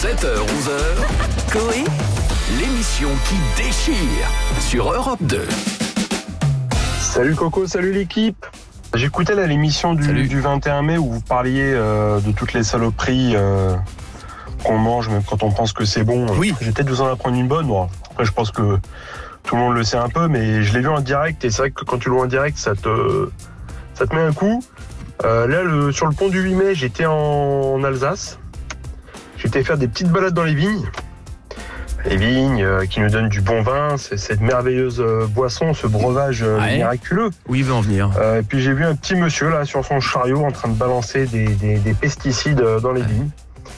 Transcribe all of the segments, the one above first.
7h-11h, Coé, l'émission qui déchire sur Europe 2. Salut Coco, salut l'équipe. J'écoutais là l'émission du 21 mai où vous parliez de toutes les saloperies qu'on mange même quand on pense que c'est bon. Oui. Je vais peut-être vous en apprendre une bonne. Bon, après je pense que tout le monde le sait un peu, mais je l'ai vu en direct et c'est vrai que quand tu le vois en direct, ça te met un coup. Là, sur le pont du 8 mai, j'étais en Alsace. J'étais faire des petites balades dans les vignes. Les vignes qui nous donnent du bon vin, c'est cette merveilleuse boisson, ce breuvage miraculeux. Où il veut en venir. Et puis j'ai vu un petit monsieur là sur son chariot en train de balancer des pesticides dans les vignes.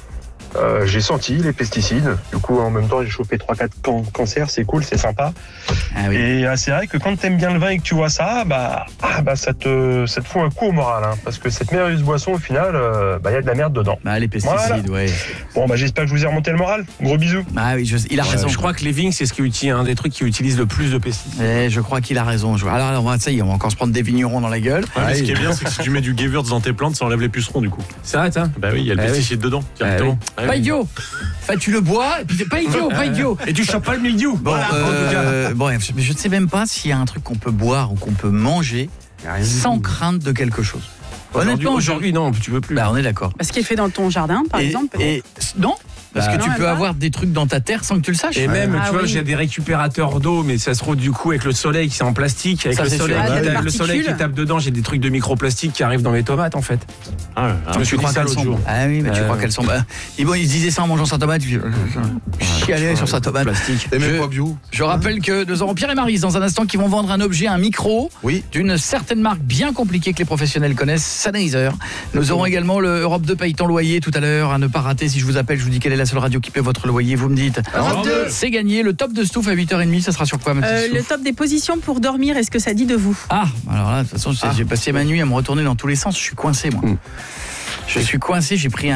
J'ai senti les pesticides. Du coup, en même temps, j'ai chopé 3-4 cancers. C'est cool, c'est sympa. Ah oui. Et c'est vrai que quand t'aimes bien le vin et que tu vois ça, ça te fout un coup au moral. Hein, parce que cette merveilleuse boisson, au final, y a de la merde dedans. Les pesticides, voilà. ouais. Bon, j'espère que je vous ai remonté le moral. Gros bisous. Ah oui, il a raison. Je crois que les vignes, c'est un des trucs qui utilise le plus de pesticides. Je crois qu'il a raison. Alors, ça y est, on va encore se prendre des vignerons dans la gueule. Mais ce qui est bien, c'est que si tu mets du Gewürz dans tes plantes, ça enlève les pucerons du coup. C'est vrai, ça. Bah oui, il y a le pesticide dedans, directement. Pas idiot. Enfin, tu le bois, et puis pas idiot. Et tu chopes pas le mildiou. Bon, je ne sais même pas s'il y a un truc qu'on peut boire ou qu'on peut manger sans crainte de quelque chose. Honnêtement, aujourd'hui, non, tu veux plus. On est d'accord. Ce qui est fait dans ton jardin, par exemple. Non, parce que tu peux avoir des trucs dans ta terre sans que tu le saches. Et même, tu vois, j'ai des récupérateurs d'eau, mais ça se trouve du coup avec le soleil qui est en plastique, avec le soleil qui tape dedans, j'ai des trucs de microplastique qui arrivent dans mes tomates en fait. Je me suis dit ça l'autre jour. Ah oui, mais tu crois qu'elles sont. Ils disaient ça en mangeant sa tomate. Chialait sur sa tomate. Plastique. Et même pas bio. Je rappelle que nous aurons Pierre et Maryse dans un instant qui vont vendre un objet, un micro, d'une certaine marque bien compliquée que les professionnels connaissent, Sennheiser. Nous aurons également le Europe 2 paye ton loyer tout à l'heure, à ne pas rater. Si je vous appelle, je vous dis quelle est la seule radio qui paie votre loyer, vous me dites. C'est gagné. Le top de Stouff à 8h30, ça sera sur quoi, Mathis? Le top des positions pour dormir, est-ce que ça dit de vous? Alors là, de toute façon, j'ai passé ma nuit à me retourner dans tous les sens, je suis coincé moi. Je suis coincé, j'ai pris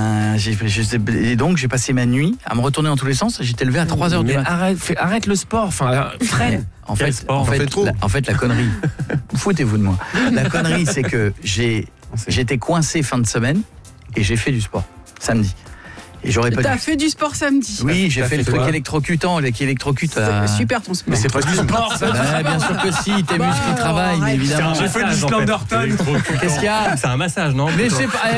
et donc j'ai passé ma nuit à me retourner dans tous les sens, j'étais levé à 3h du matin. Arrête le sport, freine. En fait, la connerie, foutez-vous de moi. La connerie, c'est que j'étais coincé fin de semaine et j'ai fait du sport samedi. Et j'aurais pas T'as fait du sport samedi? Oui, j'ai fait le truc électrocutant, qui électrocute. C'est super ton sport. Mais c'est pas du sport, ça. Bien sûr que si, tes muscles ils travaillent, mais évidemment. J'ai fait du Slenderton. Qu'est-ce qu'il y a? C'est un massage, non? Mais c'est pas.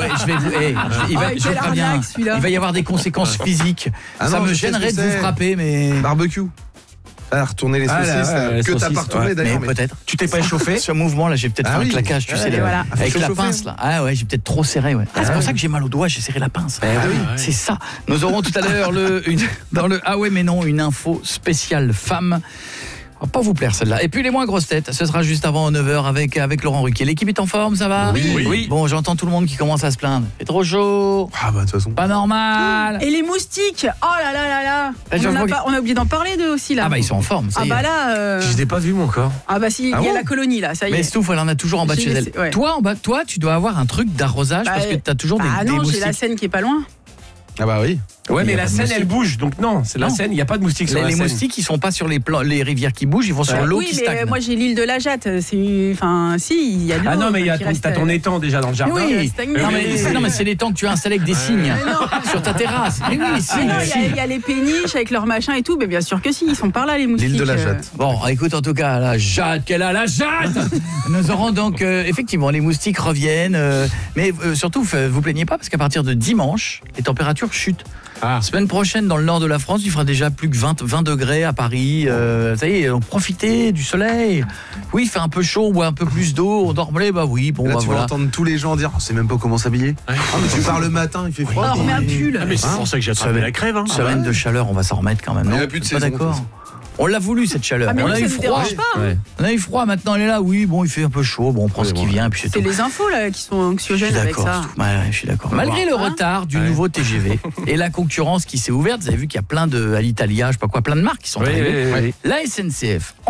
Il va y avoir des conséquences physiques. Ça me gênerait de vous frapper, mais. Barbecue. Retourner les saucisses que t'as pas retourné d'ailleurs. Mais peut-être. Tu t'es pas échauffé? Ce mouvement-là, j'ai peut-être fait un claquage, tu sais, avec la pince là. J'ai peut-être trop serré, c'est pour ça que j'ai mal au doigt, j'ai serré la pince. C'est ça. Nous aurons tout à l'heure une info spéciale femme. Va pas vous plaire celle-là. Et puis les moins grosses têtes, ce sera juste avant 9h avec Laurent Ruquier. L'équipe est en forme, ça va? Oui. Bon, j'entends tout le monde qui commence à se plaindre. C'est trop chaud. De toute façon. Pas normal. Et les moustiques? Oh là là là là. On a oublié d'en parler d'eux aussi là. Ils sont en forme. Ça y est. Là. Je les ai pas vus moi encore. Si, il y a la colonie là, ça y est. Mais Stouff, elle en a toujours en bas de chez elle. Ouais. Toi, en bas, tu dois avoir un truc d'arrosage parce que t'as toujours des moustiques. J'ai la Seine qui est pas loin. Oui. Ouais, mais la Seine, elle bouge, donc non, c'est la Seine, il n'y a pas de moustiques sur la Seine. Les moustiques, ils sont pas sur les rivières qui bougent, ils vont sur l'eau qui stagne. Oui, mais moi j'ai l'île de la Jatte, il y a de l'eau. Non, mais t'as ton étang déjà dans le jardin. Oui, non, mais c'est l'étang que tu as installé avec des cygnes sur ta terrasse. Mais oui, il y a les péniches avec leurs machins et tout, mais bien sûr que si, ils sont par là les moustiques. L'île de la Jatte. Bon, écoute, en tout cas, la Jatte, qu'elle a la Jatte. Nous aurons donc, effectivement, les moustiques reviennent, mais surtout, vous plaignez pas, parce qu'à partir de dimanche, les températures chutent. Semaine prochaine, dans le nord de la France, il fera déjà plus que 20 degrés à Paris. Ça y est, on profitez du soleil. Oui, il fait un peu chaud, on boit un peu plus d'eau, on dormait, tu vas entendre tous les gens dire, on sait même pas comment s'habiller. Mais tu pars le matin, il fait froid. On met un pull. Mais c'est pour ça que j'ai attrapé la crève. Semaine de chaleur, on va s'en remettre quand même. Il n'y a plus de saison. D'accord. On l'a voulu cette chaleur. Mais on a eu froid. On a eu froid, maintenant elle est là. Oui, bon, il fait un peu chaud. Bon, on prend ce qui vient et puis c'est tout. C'est les infos là qui sont anxiogènes avec ça. Je suis d'accord. Malgré le retard du nouveau TGV et la concurrence qui s'est ouverte, vous avez vu qu'il y a plein de à l'Italia, je sais pas quoi, plein de marques qui sont arrivées. La SNCF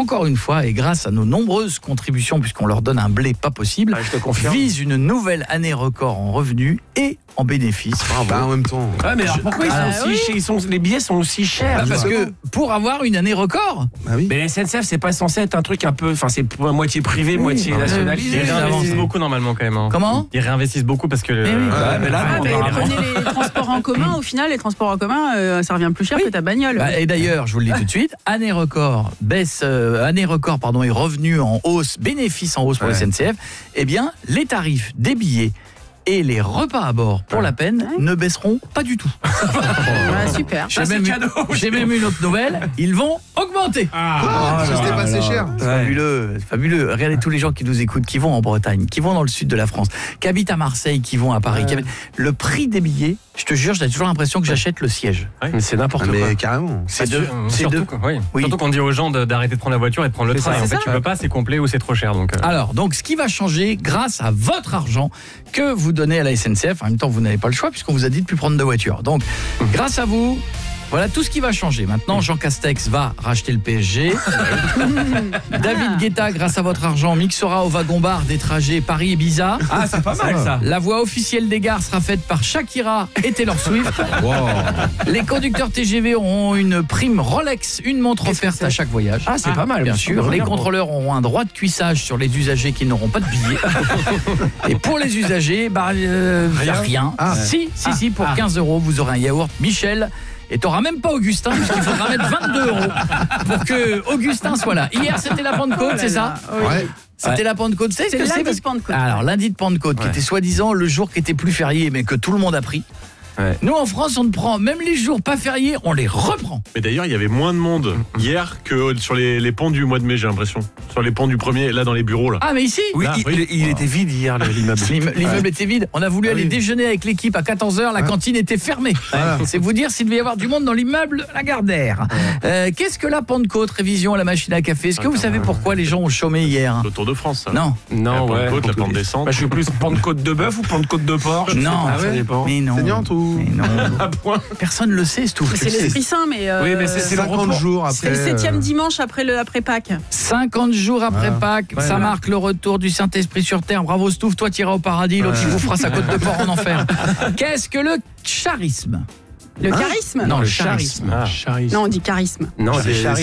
encore une fois, et grâce à nos nombreuses contributions, puisqu'on leur donne un blé pas possible, je te confirme, vise une nouvelle année record en revenus et en bénéfices. Bravo. En même temps. Ouais, mais alors pourquoi les billets sont aussi chers? Parce que pour avoir une année record, mais la SNCF, c'est pas censé être un truc un peu, enfin c'est moitié privé, moitié nationalisé. Ils réinvestissent beaucoup normalement quand même. Comment? Ils réinvestissent beaucoup parce que mais là, prenez les transports en commun. Au final, les transports en commun, ça revient plus cher que ta bagnole. Et d'ailleurs, je vous le dis tout de suite, année record et revenus en hausse, bénéfices en hausse pour la SNCF. Eh bien, les tarifs des billets et les repas à bord pour la peine ne baisseront pas du tout. Super. J'ai même une autre nouvelle, ils vont augmenter. C'était pas assez cher. Fabuleux. Regardez tous les gens qui nous écoutent, qui vont en Bretagne, qui vont dans le sud de la France, qui habitent à Marseille, qui vont à Paris. Le prix des billets, je te jure, j'ai toujours l'impression que j'achète le siège. Mais c'est n'importe quoi. Mais carrément. Surtout qu'on dit aux gens d'arrêter de prendre la voiture et de prendre le train. En fait, tu peux pas, c'est complet ou c'est trop cher. Alors, ce qui va changer grâce à votre argent que vous donnez à la SNCF, en même temps, vous n'avez pas le choix puisqu'on vous a dit de plus prendre de voiture. Donc, grâce à vous, voilà tout ce qui va changer. Maintenant, Jean Castex va racheter le PSG. David Guetta, grâce à votre argent, mixera au wagon-bar des trajets Paris-Ibiza. Ah, c'est pas mal ça. La voix officielle des gares sera faite par Shakira et Taylor Swift. Les conducteurs TGV auront une prime Rolex, une montre offerte à chaque voyage. Ah, c'est pas mal. Bien sûr. Les contrôleurs auront un droit de cuissage sur les usagers qui n'auront pas de billets. Et pour les usagers, rien. Si, pour 15 €, vous aurez un yaourt Michel. Et t'auras même pas Augustin, puisqu'il faudra mettre 22 € pour que Augustin soit là. Hier, c'était la Pentecôte, c'est ça? Ouais. C'était la Pentecôte. C'est lundi de Pentecôte. Alors, lundi de Pentecôte, qui était soi-disant le jour qui était plus férié, mais que tout le monde a pris. Nous, en France, on ne prend même les jours pas fériés, on les reprend. Mais d'ailleurs, il y avait moins de monde hier que sur les ponts du mois de mai, j'ai l'impression. Sur les ponts du 1er, là, dans les bureaux. Là. Ah, mais ici Il était vide hier, l'immeuble. L'immeuble était vide. On a voulu aller déjeuner avec l'équipe à 14h, la cantine était fermée. C'est vous dire s'il devait y avoir du monde dans l'immeuble Lagardère. Qu'est-ce que la Pentecôte, révision à la machine à café? Est-ce que vous savez pourquoi les gens ont chômé hier? Le Tour de France, ça. Non. La Pentecôte, la pente descente. Je suis plus Pentecôte de bœuf ou Pentecôte de porc? Non, ça dépend. Mais non. Saignante ou... Mais non. Personne ne le sait, c'est tout. C'est l'Esprit Saint, mais... Oui, mais c'est 50 jours après... C'est le 7e dimanche après Pâques. 50 jours après Pâques, ça marque le retour du Saint-Esprit sur terre. Bravo Stouff, toi t'iras au paradis, l'autre il vous fera sa côte de porc en enfer. Qu'est-ce que le charisme? Le charisme? Non, le charisme. Non, on dit charisme. Non,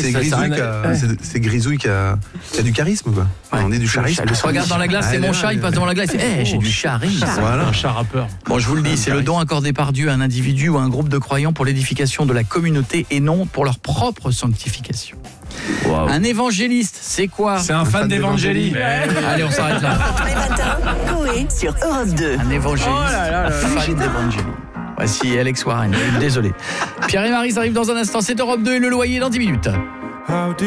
c'est Grisouille qui a du charisme, quoi. On est du charisme. Il se regarde dans la glace, c'est mon chat, il passe devant la glace, il fait j'ai du charisme. Voilà. Un chat rappeur. Bon, je vous le dis, c'est le don accordé par Dieu à un individu ou à un groupe de croyants pour l'édification de la communauté et non pour leur propre sanctification. Wow. Un évangéliste, c'est quoi? C'est un fan d'évangélie. Allez, on s'arrête là. Coé sur Europe 2. Un évangéliste, fan d'évangélie. Voici Alex Warren, désolé. Pierre et Marie arrivent dans un instant, c'est Europe 2 et le loyer dans 10 minutes.